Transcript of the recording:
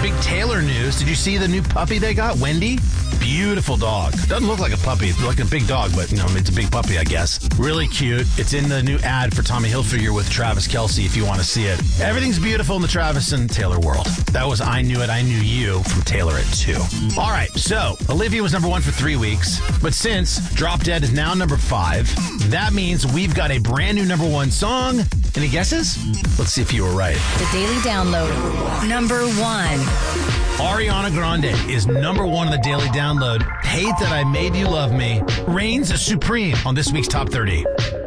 big Taylor news. Did you see the new puppy they got, Wendy? Beautiful dog. Doesn't look like a puppy. It's like a big dog, but it's a big puppy, I guess. Really cute. It's in the new ad for Tommy Hilfiger with Travis Kelce if you want to see it. Everything's beautiful in the Travis and Taylor world. That was I Knew It, I Knew You from Taylor at 2. All right, so Olivia was number 1 for 3 weeks, but since Drop Dead is now number 5, that means we've got a brand new number 1 song. Any guesses? Let's see if you were right. The Daily Download, number 1. Ariana Grande is number 1 on the Daily Download. Hate That I Made You Love Me reigns supreme on this week's Top 30.